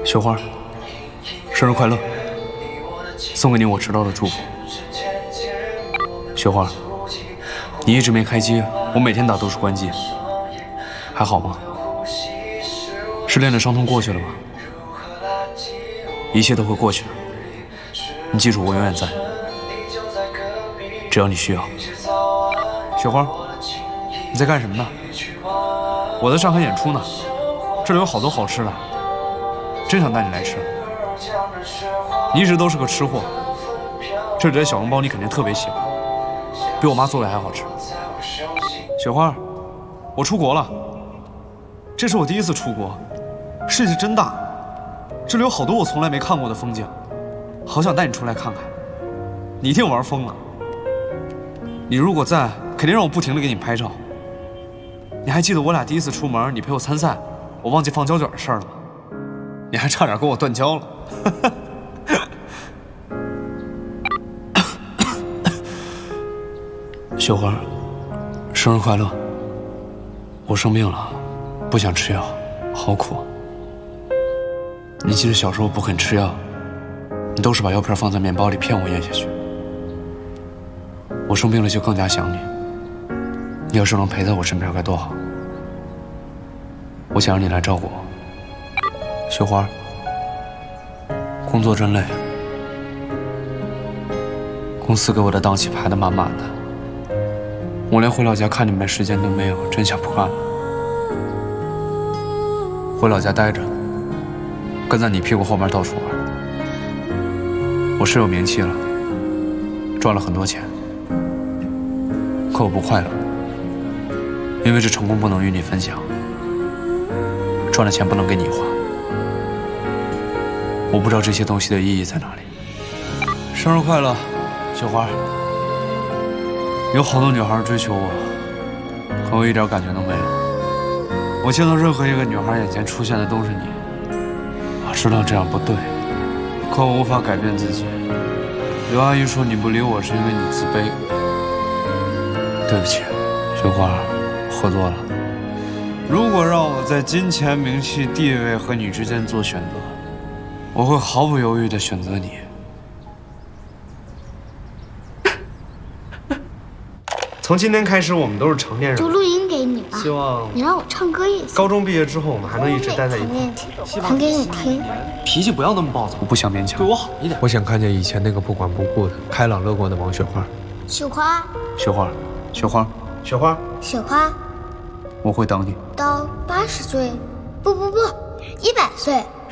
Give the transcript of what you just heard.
雪花，生日快乐！送给你我迟到的祝福。雪花，你一直没开机，我每天打都是关机，还好吗？失恋的伤痛过去了吗？一切都会过去的。你记住，我永远在，只要你需要。雪花，你在干什么呢？我在上海演出呢，这里有好多好吃的，真想带你来吃。你一直都是个吃货，这里的小笼包你肯定特别喜欢，比我妈做的还好吃。雪花，我出国了，这是我第一次出国，世界真大，这里有好多我从来没看过的风景，好想带你出来看看。你一定玩疯了。你如果在，肯定让我不停地给你拍照。你还记得我俩第一次出门，你陪我参赛，我忘记放胶卷的事儿了吗？你还差点跟我断交了。雪花，生日快乐！我生病了，不想吃药，好苦。你记得小时候不肯吃药，你都是把药片放在面包里骗我咽下去。我生病了就更加想你，你要是能陪在我身边该多好。我想让你来照顾我。雪花，工作真累，公司给我的档期排得满满的，我连回老家看你们的时间都没有，真想不干了。回老家待着，跟在你屁股后面到处玩。我是有名气了，赚了很多钱，可我不快乐，因为这成功不能与你分享，赚了钱不能给你花。我不知道这些东西的意义在哪里。生日快乐，雪花！有好多女孩追求我，可我一点感觉都没有。我见到任何一个女孩眼前出现的都是你，我知道这样不对，可我无法改变自己。刘阿姨说你不理我是因为你自卑。对不起，雪花，喝多了。如果让我在金钱、名气、地位和你之间做选择，我会毫不犹豫地选择你。 从今天开始，我们都是成年人。 就录音给你吧。 希望你让我唱歌也行。 高中毕业之后，我们还能一直待在一块。 弹给你听。 脾气不要那么暴躁， 我不想勉强， 对我好一点。我想看见以前那个不管不顾的、开朗乐观的王雪花。 雪花， 雪花，雪花， 雪花， 雪花， 我会等你到80岁，不，100岁。